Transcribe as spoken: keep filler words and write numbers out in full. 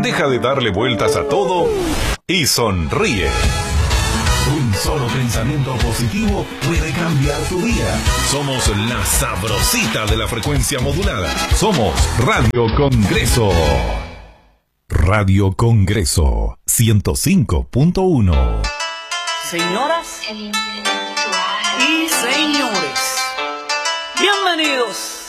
Deja de darle vueltas a todo y sonríe. Un solo pensamiento positivo puede cambiar tu día. Somos la sabrosita de la frecuencia modulada. Somos Radio Congreso. Radio Congreso ciento cinco punto uno. Señoras y señores, bienvenidos